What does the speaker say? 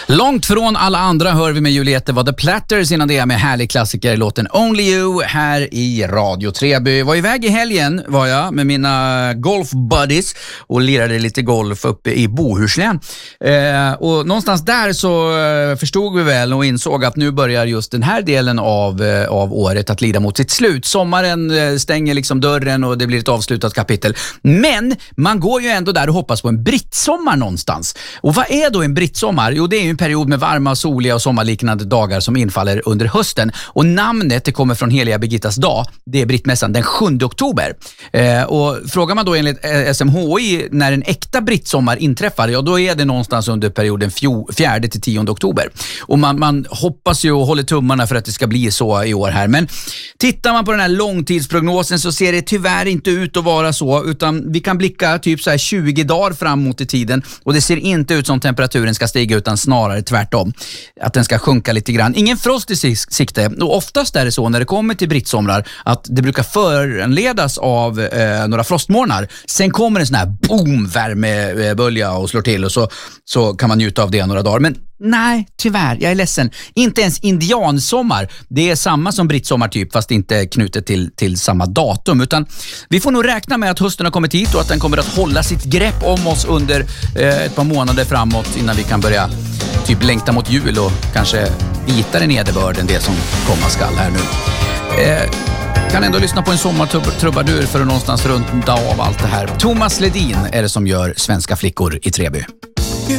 Långt från alla andra hör vi med Juliette var The Platters innan det är med härlig klassiker låten Only You här i Radio Treby. Var iväg i helgen var jag med mina golf buddies och lirade lite golf uppe i Bohuslän. Och någonstans där så förstod vi väl och insåg att nu börjar just den här delen av året att lida mot sitt slut. Sommaren stänger liksom dörren och det blir ett avslutat kapitel. Men man går ju ändå där och hoppas på en brittsommar någonstans. Och vad är då en brittsommar? Jo, det är ju en period med varma, soliga och sommarliknande dagar som infaller under hösten. Och namnet, det kommer från Heliga Birgittas dag. Det är brittmässan den 7 oktober. Och frågar man då enligt SMHI när en äkta brittsommar inträffar, ja då är det någonstans under perioden 4 till 10 oktober. Och man hoppas ju och håller tummarna för att det ska bli så i år här. Men tittar man på den här långtidsprognosen så ser det tyvärr inte ut att vara så, utan vi kan blicka typ så här 20 dagar fram mot i tiden och det ser inte ut som temperaturen ska stiga utan snarare tvärtom. Att den ska sjunka lite grann. Ingen frost i sikte. Och oftast är det så när det kommer till brittsomrar att det brukar föranledas av några frostmorgnar. Sen kommer en sån här boom värmebölja och slår till och så kan man njuta av det några dagar. Men nej, tyvärr, jag är ledsen. Inte ens indiansommar. Det är samma som brittsommar typ, fast inte knutet till samma datum. Utan vi får nog räkna med att hösten har kommit hit och att den kommer att hålla sitt grepp om oss under ett par månader framåt innan vi kan börja typ längta mot jul och kanske vitare nederbörd än det som komma skall här nu. Kan ändå lyssna på en sommartrubadur för att någonstans runda av allt det här. Thomas Ledin är det som gör Svenska flickor i Treby.